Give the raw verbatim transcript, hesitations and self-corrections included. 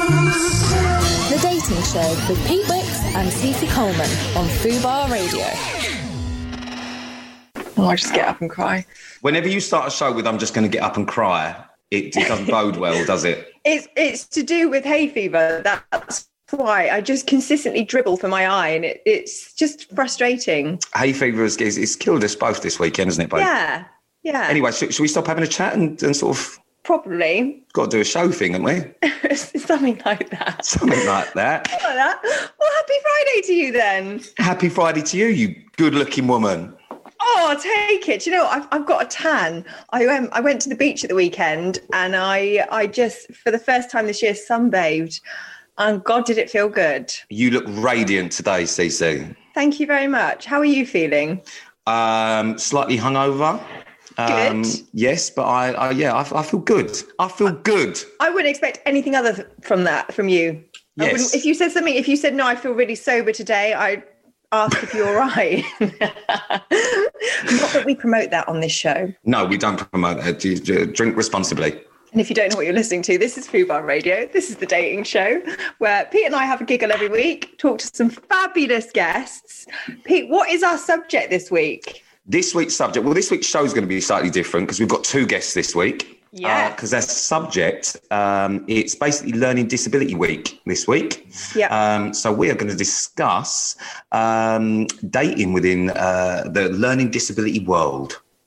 The Dating Show with Pete Wicks and Cece Coleman on Fubar Radio. Oh, I just get up and cry. Whenever you start a show with "I'm just going to get up and cry," it, it doesn't bode well, does it? It's it's to do with hay fever. That's why I just consistently dribble for my eye, and it, it's just frustrating. Hay fever is it's killed us both this weekend, hasn't it, babe? Yeah, yeah. Anyway, should, should we stop having a chat and, and sort of... Probably. Got to do a show thing, haven't we? Something like that. Something like that. Something like that. Well, happy Friday to you then. Happy Friday to you, you good-looking woman. Oh, I'll take it. You know, I've, I've got a tan. I went, I went to the beach at the weekend and I, I just, for the first time this year, sunbathed. And God, did it feel good. You look radiant today, Cece. Thank you very much. How are you feeling? Um, slightly hungover. Um, Good. Yes, but I, I yeah, I, I feel good. I feel good. I wouldn't expect anything other th- from that, from you. I Yes. wouldn't, if you said something, if you said, no, I feel really sober today, I'd ask if you're all right. Not that we promote that on this show. No, we don't promote that. You- you Drink responsibly. And if you don't know what you're listening to, this is Fubar Radio. This is the dating show where Pete and I have a giggle every week, talk to some fabulous guests. Pete, what is our subject this week? This week's subject, well, this week's show is going to be slightly different because we've got two guests this week. Yeah. Because uh, our subject, um, it's basically Learning Disability Week this week. Yeah. Um, so we are going to discuss um, dating within uh, the learning disability world.